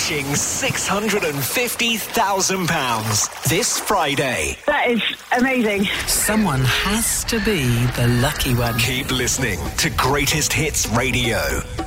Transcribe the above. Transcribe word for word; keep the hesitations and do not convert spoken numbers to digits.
reaching six hundred fifty thousand pounds this Friday. That is amazing. Someone has to be the lucky one. Keep listening to Greatest Hits Radio.